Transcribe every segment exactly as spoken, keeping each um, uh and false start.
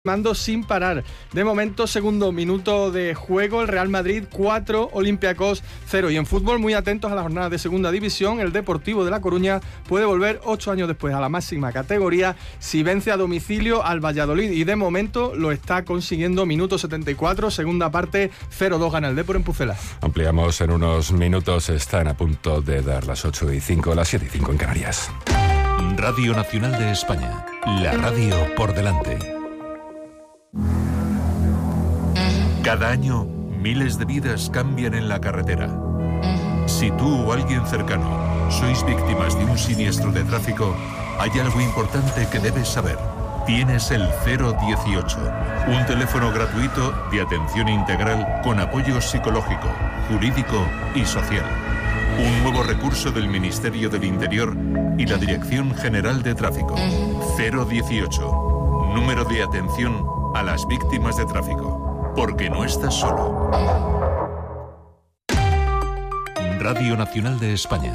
Mando sin parar. De momento, segundo minuto de juego, el Real Madrid cuatro, Olympiacos cero. Y en fútbol, muy atentos a la jornada de segunda división, el Deportivo de La Coruña puede volver ocho años después a la máxima categoría si vence a domicilio al Valladolid. Y de momento lo está consiguiendo. Minuto setenta y cuatro, segunda parte, cero dos gana el Depor en Pucela. Ampliamos en unos minutos, están a punto de dar las ocho y cinco, las siete y cinco en Canarias. Radio Nacional de España, la radio por delante. Cada año, miles de vidas cambian en la carretera. Si tú o alguien cercano sois víctimas de un siniestro de tráfico, hay algo importante que debes saber. Tienes el cero dieciocho, un teléfono gratuito de atención integral con apoyo psicológico, jurídico y social. Un nuevo recurso del Ministerio del Interior y la Dirección General de Tráfico. cero dieciocho, número de atención a las víctimas de tráfico, porque no estás solo. Radio Nacional de España.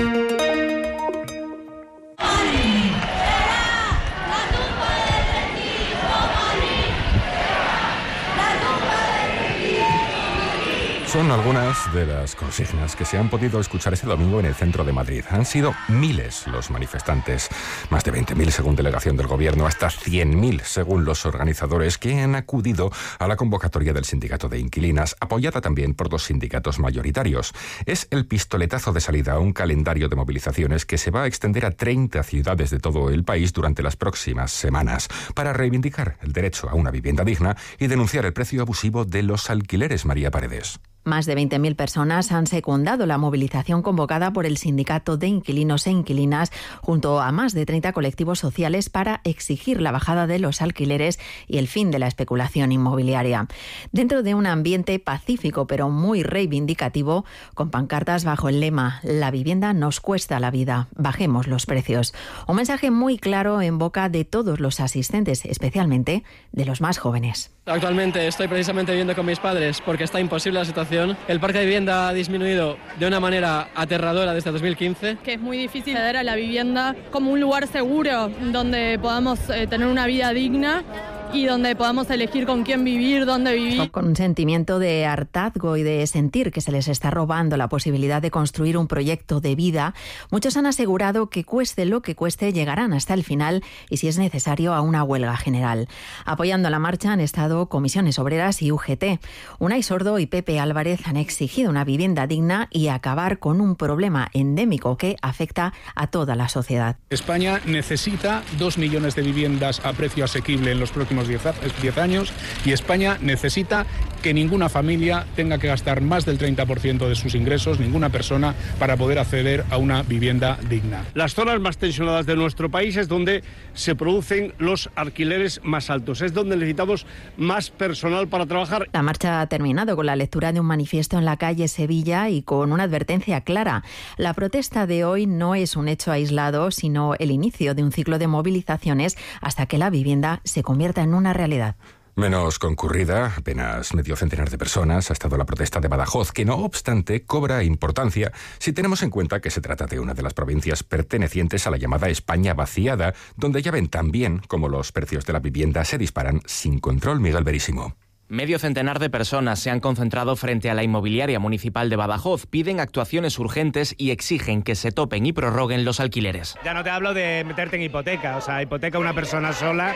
Son algunas de las consignas que se han podido escuchar este domingo en el centro de Madrid. Han sido miles los manifestantes, más de veinte mil según delegación del Gobierno, hasta cien mil según los organizadores que han acudido a la convocatoria del Sindicato de Inquilinas, apoyada también por dos sindicatos mayoritarios. Es el pistoletazo de salida a un calendario de movilizaciones que se va a extender a treinta ciudades de todo el país durante las próximas semanas para reivindicar el derecho a una vivienda digna y denunciar el precio abusivo de los alquileres. María Paredes. Más de veinte mil personas han secundado la movilización convocada por el Sindicato de Inquilinos e Inquilinas junto a más de treinta colectivos sociales para exigir la bajada de los alquileres y el fin de la especulación inmobiliaria. Dentro de un ambiente pacífico pero muy reivindicativo, con pancartas bajo el lema «La vivienda nos cuesta la vida, bajemos los precios». Un mensaje muy claro en boca de todos los asistentes, especialmente de los más jóvenes. Actualmente estoy precisamente viviendo con mis padres porque está imposible la situación. El parque de vivienda ha disminuido de una manera aterradora desde dos mil quince. Que es muy difícil acceder a la vivienda como un lugar seguro donde podamos eh, tener una vida digna y donde podamos elegir con quién vivir, dónde vivir. Con un sentimiento de hartazgo y de sentir que se les está robando la posibilidad de construir un proyecto de vida, muchos han asegurado que cueste lo que cueste llegarán hasta el final y si es necesario a una huelga general. Apoyando la marcha han estado Comisiones Obreras y U G T. Unai Sordo y Pepe Álvarez han exigido una vivienda digna y acabar con un problema endémico que afecta a toda la sociedad. España necesita dos millones de viviendas a precio asequible en los próximos diez años y España necesita que ninguna familia tenga que gastar más del treinta por ciento de sus ingresos, ninguna persona, para poder acceder a una vivienda digna. Las zonas más tensionadas de nuestro país es donde se producen los alquileres más altos, es donde necesitamos más personal para trabajar. La marcha ha terminado con la lectura de un manifiesto en la calle Sevilla y con una advertencia clara. La protesta de hoy no es un hecho aislado, sino el inicio de un ciclo de movilizaciones hasta que la vivienda se convierta en una realidad. Menos concurrida, apenas medio centenar de personas, ha estado la protesta de Badajoz, que no obstante cobra importancia si tenemos en cuenta que se trata de una de las provincias pertenecientes a la llamada España vaciada, donde ya ven también cómo los precios de la vivienda se disparan sin control. Miguel Verísimo. Medio centenar de personas se han concentrado frente a la inmobiliaria municipal de Badajoz, piden actuaciones urgentes y exigen que se topen y prorroguen los alquileres. Ya no te hablo de meterte en hipoteca, o sea, hipoteca a una persona sola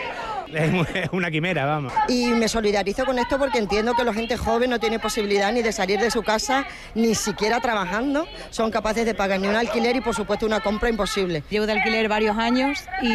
es una quimera, vamos. Y me solidarizo con esto porque entiendo que la gente joven no tiene posibilidad ni de salir de su casa, ni siquiera trabajando, son capaces de pagar ni un alquiler y por supuesto una compra imposible. Llevo de alquiler varios años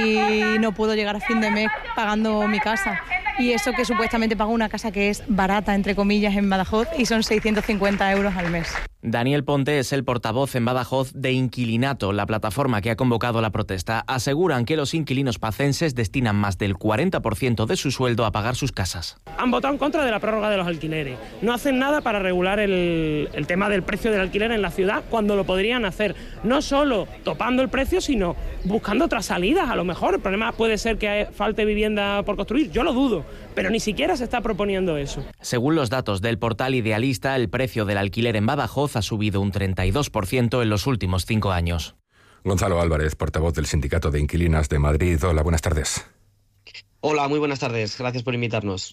y no puedo llegar a fin de mes pagando mi casa. Y eso que supuestamente pago una casa que es barata, entre comillas, en Badajoz y son seiscientos cincuenta euros al mes. Daniel Ponte es el portavoz en Badajoz de Inquilinato, la plataforma que ha convocado la protesta. Aseguran que los inquilinos pacenses destinan más del cuarenta por ciento de su sueldo a pagar sus casas. Han votado en contra de la prórroga de los alquileres. No hacen nada para regular el, el tema del precio del alquiler en la ciudad cuando lo podrían hacer. No solo topando el precio, sino buscando otras salidas. A lo mejor el problema puede ser que falte vivienda por construir. Yo lo dudo, pero ni siquiera se está proponiendo eso. Según los datos del portal Idealista, el precio del alquiler en Badajoz ha subido un treinta y dos por ciento en los últimos cinco años. Gonzalo Álvarez, portavoz del Sindicato de Inquilinas de Madrid. Hola, buenas tardes. Hola, muy buenas tardes. Gracias por invitarnos.